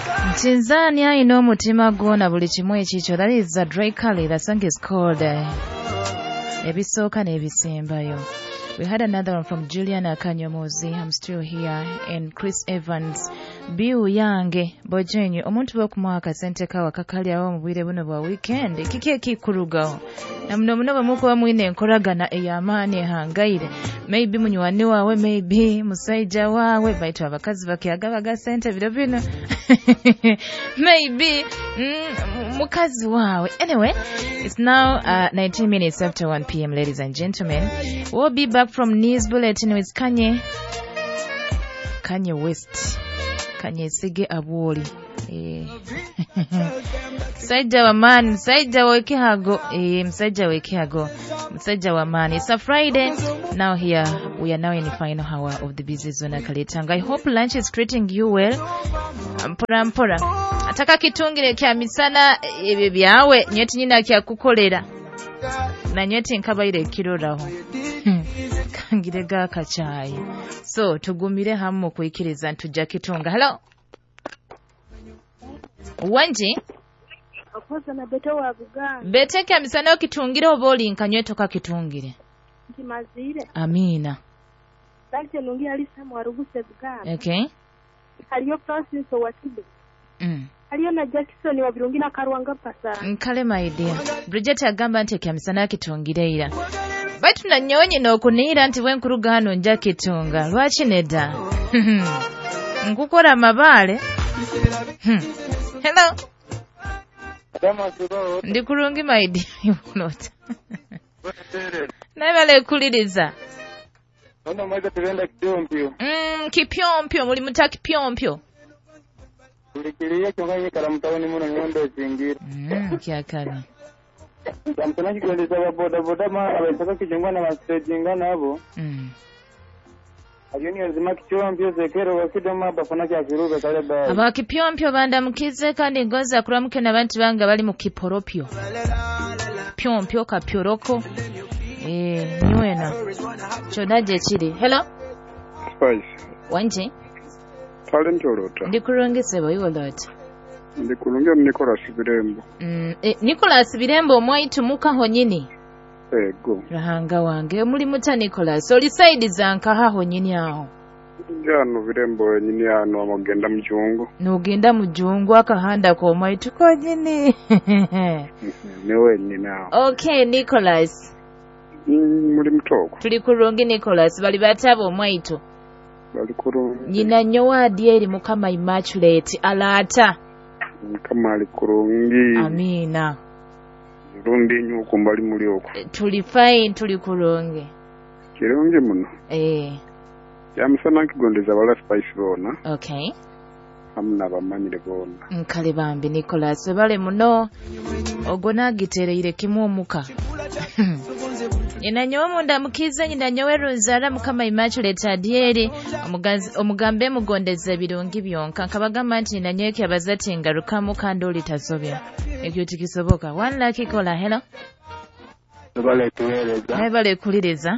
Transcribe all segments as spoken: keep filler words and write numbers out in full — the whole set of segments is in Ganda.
Tanzania ino omutima gwona buli kimu ekikyo. That is a Drake Kali. The song is called uh, Ebisooka n'Ebisembayo. We had another one from Juliana Kanyomozi. I'm still here. And Chris Evans. Biu yange bojenyu omuntu b'okumwaka sente kawa kakalyawo mu bwire buno bwa weekend kiki ekikulugawo na muno muno bamukuba mwine enkolagana ey'amaani ehangaire maybe munywani waawe maybe musajja waawe baitu abakazi bakyagabaga sente biro bino maybe mm, mukazi waawe. Anyway, it's now uh, nineteen minutes after one p.m. ladies and gentlemen. We'll be back from News Bulletin with Kanye Kanye West Kanye Sige Abwoli. Eh. Msajja wa man, msajja wa Kihago, eh, msajja wa Kihago, msajja wa man. It's a Friday. Now here, we are now in the final hour of the busy zone Kalitanga. I hope lunch is treating you well. Mpora mpora. Ataka kitungire kya misana ebyo byawe, nyoti nyina kya kukolera. Na nyoti nkabaire kiroraho. Kangire ga kachayi. So tugumire hamwe kuikiriza ntujja kitunga. Hello. Wanji Okoza na beto wa Buganda. Bete kya misana okitungire oba olinkanywe toka kitungire. Kimazire. Amina. Sante nungi alisa mwaruguse Buganda. Okay. Haliyo Francis Owatibe. Mm. Haliyo na Jackson wa Birungi na Karwanga pasa. Nkale my dear. Bridget agamba nti kya misana kitungire ira. Baitu na nyonyi n'okuniira nti wenkuruga hano nja kitunga. Lwaki nedda? Nkukora mabaale. Hmm. Hello. Ndi kurungi my dear. Not. Nabale kuliriza. Onda mwaga tugenda kipyompyo. Mm, kipyompyo muli mutaki kipyompyo. Tulikiriye kyonganye karamutawoni muno nyondo zingira. Mm, kyakala. Kamtana kigondeza ba boda boda ma abasaka kijongwa na mastaging nabo. Mm. Ayoni azima kipyompyo zekero bakidoma bafana kya kiruga kale ba. Aba kipyompyo bandamukize kandi ngoza kuramuke nabantu banga bali mu kiporopyo. Pyompyo kapyoroko. Eh, niwena. Chodaje chiri. Hello. Spice. Wanje. Talent olota. Ndikurongese boyo lot. Ndikulungia Nicholas Birembo. Mm, eh, Nicholas Birembo mwaitu muka honyini. Ego. Rahanga wange muri muta Nicholas. Oli side zanka ha honyini aho. Jano Birembo nyini ano amagenda mjungu. Nugenda mjungu akahanda ko mwaitu ko nyini. Newe nyini aho. Okay, Nicholas. Mm, muri mtoko. Tuli kurungi Nicholas bali batabo mwaitu. Bali kurungi. Nyina nyowa dieri mukama Immaculate alata. Kama ali kurungi. Amina. Rundi nyuko mbali muri oko. Tuli fine tuli kurungi. Kirungi muno. Eh. Yamusana kigondeza bala Spice bona. Okay. Amuna bamanyire bona. Nkale bambi Nicholas bale muno ogona gitereire kimu omuka. Ina nyowe munda mukize nyina nyowe runzara mukama Immaculate adieri omugambe mugondeze birungi byonka nkabagamba nti nyina nyowe kyabaza ngarukamu kandi oli tazobya ekyo tikisoboka. One lucky caller. Hello. Bale tueleza. Bale kuliriza.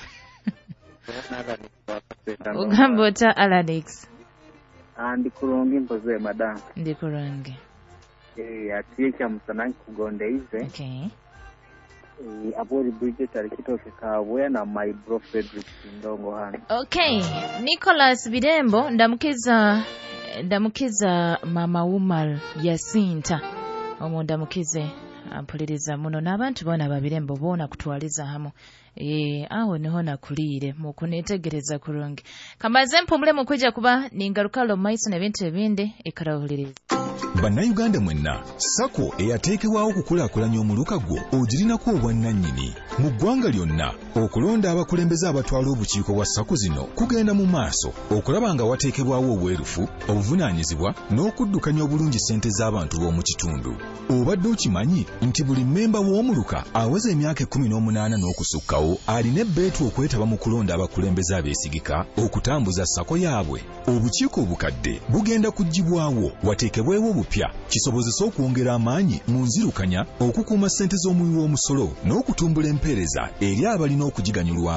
Ugambo ota Alex. Andi kurungi mpoze madam. Ndi kurungi. Eh atiye kya musana kugondeize. Okay. Eh abori Bridget alikitoke kawe na my bro Frederick Ndongo hano. Okay. Nicholas Birembo ndamukiza ndamukiza mama Umar Yasinta. Omo ndamukize ampuliriza muno n'abantu bona babirembo bona kutwaliza hamo. Eh aho niho nakulire mu kunetegereza kurungi. Kamaze mpumule mu kwijja kuba ningarukalo maiso n'ebintu ebinde ekarahuliriza. Bannayuganda mwenna, Sako eyateekebwawo okukulakulanya omuluka gwo ogirinako obwannannyini. Mu ggwanga lyonna, okulonda abakulembeze abatwala obukiiko bwa Sako zino kugenda mu maaso okulaba nga wateekebwawo obwerufu, obuvunaanyizibwa n'okuddukanya obulungi ssente z'abantu b'omu kitundu. Obadde okimanyi nti buli mmemba w'omuluka aweza emyaka ekkumi n'omunaana n'okusukkawo alina ebbeetu okwetaba mu kulonda abakulembeze abeesigika okutambuza Sako yaabwe. Obukiiko obukadde bugenda kuggyibwawo wateekebwewo obupya kisobozesa okwongera amaanyi mu nzirukanya, okukuuma ssente z'omuwi w'omusolo n'okutumbula empeereza eri abalina okugiganyulwamu.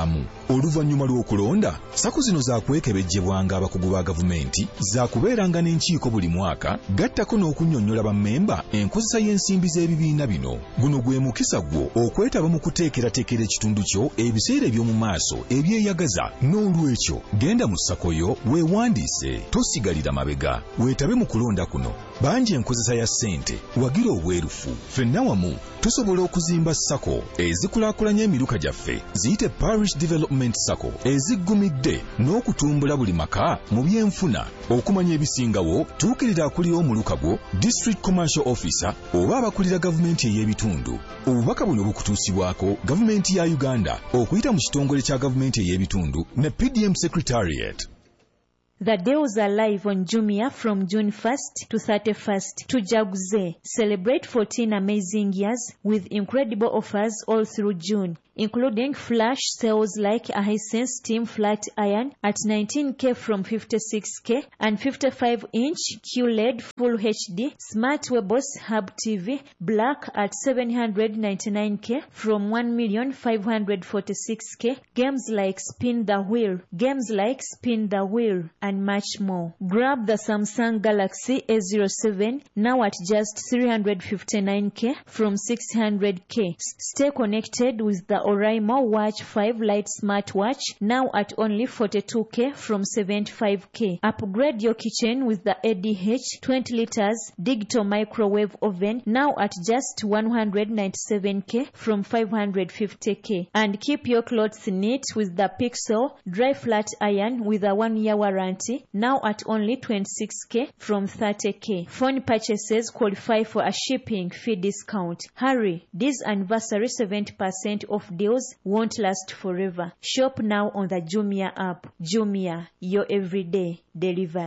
Oluvannyuma lw'okulonda, sako zino zaakwekebejjebwanga abakugu ba gavumenti, zaakubeeranga n'enkiiko buli mwaka, gattako n'okunnyonnyola bammemba enkozesa y'ensimbi z'ebibiina bino. Guno gwe mukisa gwo okwetaba mu kuteekerateekera ekitundu kyo ebiseera eby'omu maaso ebyeyagaza. N'olwekyo genda mu sako yo weewandiise, tosigalira mabega, weetabe mu kulonda kuno. Bangi enkozesa ya ssente, wagira obwerufu. Ffenna wamu tusobola okuzimba sako ezikulaakulanya emiruka gyaffe, ziyite Parish Development Sako, eziggumidde n'okutumbula buli maka mu byenfuna. Okumanya ebisingawo, tuukirira akulira omuluka gwo, District Commercial Officer oba abakulira gavumenti ey'ebitundu. Obubaka buno bukutuusibwako gavumenti ya Uganda okuyita mu kitongole kya gavumenti ey'ebitundu ne P D M Secretariat. The deals are live on Jumia from June first to thirty-first. Tujaguze. Celebrate fourteen amazing years with incredible offers all through June, including flash sales like a Hisense Steam Flat Iron at nineteen K from fifty-six K and fifty-five inch Q L E D Full H D Smart Webos Hub T V Black at seven hundred ninety-nine K from one million five hundred forty-six K. Games like Spin the Wheel, games like Spin the Wheel, and much more. Grab the Samsung Galaxy A zero seven now at just three hundred fifty-nine K from six hundred K. Stay connected with the Oraimo Watch five Lite smartwatch now at only forty-two K from seventy-five K. Upgrade your kitchen with the A D H twenty liters digital microwave oven now at just one hundred ninety-seven K from five hundred fifty K. And keep your clothes neat with the Pixel dry flat iron with a one year warranty now at only twenty-six K from thirty K. Phone purchases qualify for a shipping fee discount. Hurry, this anniversary seventy percent off deals won't last forever. Shop now on the Jumia app. Jumia, your everyday delivery.